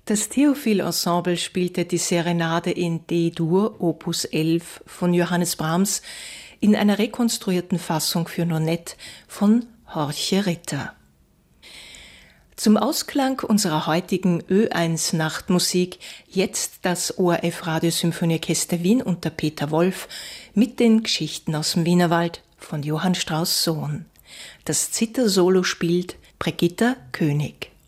Das Theophil-Ensemble spielte die Serenade in D-Dur, Opus 11 von Johannes Brahms in einer rekonstruierten Fassung für Nonet von Jorge Ritter. Zum Ausklang unserer heutigen Ö1-Nachtmusik jetzt das ORF-Radiosymphonieorchester Wien unter Peter Wolf mit den Geschichten aus dem Wienerwald von Johann Strauss Sohn. Das Zither-Solo spielt Brigitta König.